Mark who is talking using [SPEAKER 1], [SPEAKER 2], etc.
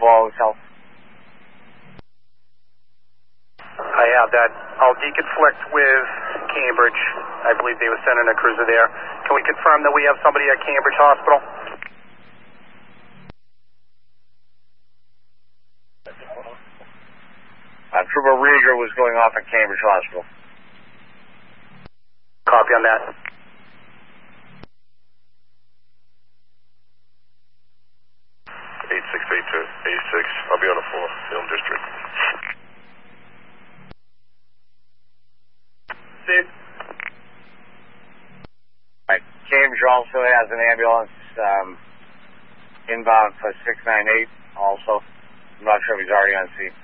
[SPEAKER 1] Hotel.
[SPEAKER 2] I have that. I'll deconflict with Cambridge. I believe they were sending a cruiser there. Can we confirm that we have somebody at Cambridge Hospital?
[SPEAKER 1] Trooper Rieger was going off at Cambridge Hospital.
[SPEAKER 2] Copy on that.
[SPEAKER 3] I'll be on the 4, Film District.
[SPEAKER 2] Steve?
[SPEAKER 1] Right. Cambridge also has an ambulance inbound for 698 also. I'm not sure if he's already on scene.